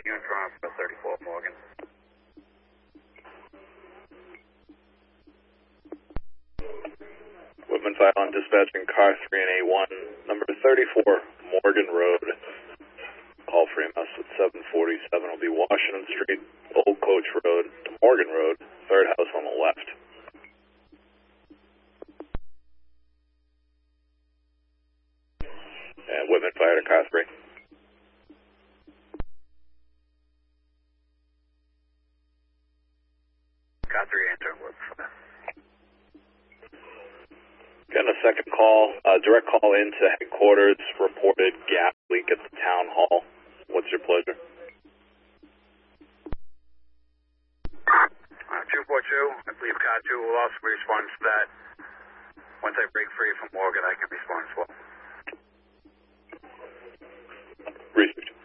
Unitron for 34 Morgan. Whitman 5 on dispatching car 3 and A1, number 34 Morgan Road. Call for EMS at 747 will be Washington Street, Old Coach Road to Morgan Road, third house on the left. And Whitman Fire to car 3. Car 3 enter work for that. Getting a second call, direct call into headquarters, reported gas leak at the town hall. What's your pleasure? 242, I believe car 2 will also respond to that. Once I break free from Morgan, I can respond as well. Research.